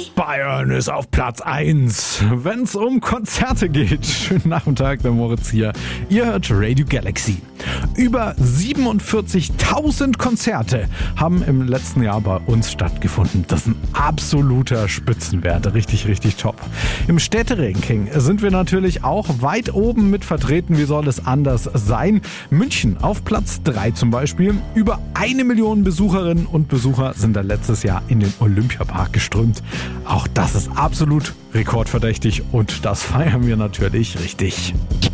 Bayern ist auf Platz 1, wenn es um Konzerte geht. Schönen Nachmittag, der Moritz hier. Ihr hört Radio Galaxy. Über 47.000 Konzerte haben im letzten Jahr bei uns stattgefunden. Das ist ein absoluter Spitzenwert. Richtig, richtig top. Im Städteranking sind wir natürlich auch weit oben mit vertreten. Wie soll es anders sein? München auf Platz 3 zum Beispiel. Über 1 Million Besucherinnen und Besucher sind da letztes Jahr in den Olympiapark geströmt. Auch das ist absolut rekordverdächtig und das feiern wir natürlich richtig.